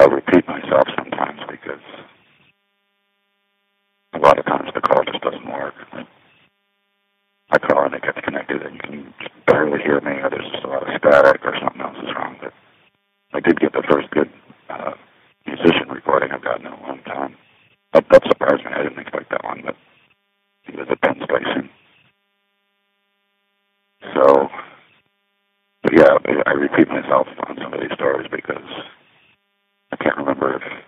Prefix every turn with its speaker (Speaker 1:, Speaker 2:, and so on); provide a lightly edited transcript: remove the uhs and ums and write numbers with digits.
Speaker 1: I'll repeat myself sometimes because a lot of times the call just doesn't work. I call and it gets connected and you can barely hear me, or there's just a lot of static or something else is wrong. But I did get the first good musician recording I've gotten in a long time. That surprised me. I didn't expect that one, but he was a Ben Station. So, but yeah, I repeat myself on some of these stories because I can't remember if